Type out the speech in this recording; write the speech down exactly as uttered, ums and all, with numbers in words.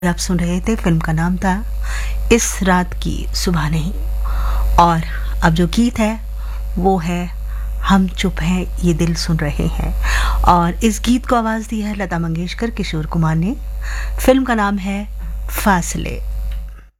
आप सुन रहे थे, फिल्म का नाम था इस रात की सुबह नहीं। और अब जो गीत है वो है हम चुप हैं ये दिल सुन रहे हैं। और इस गीत को आवाज़ दी है लता मंगेशकर, किशोर कुमार ने। फिल्म का नाम है फासले।